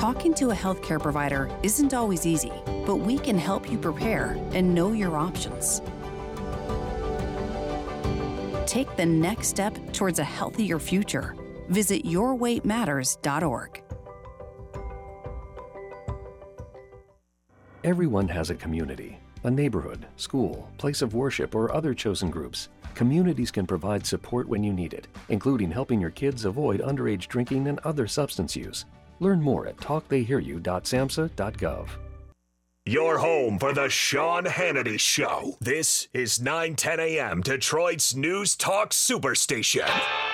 Talking to a healthcare provider isn't always easy, but we can help you prepare and know your options. Take the next step towards a healthier future. Visit yourweightmatters.org. Everyone has a community, a neighborhood, school, place of worship, or other chosen groups. Communities can provide support when you need it, including helping your kids avoid underage drinking and other substance use. Learn more at talktheyhearyou.samhsa.gov. Your home for the Sean Hannity Show. This is 910 a.m. Detroit's News Talk Superstation.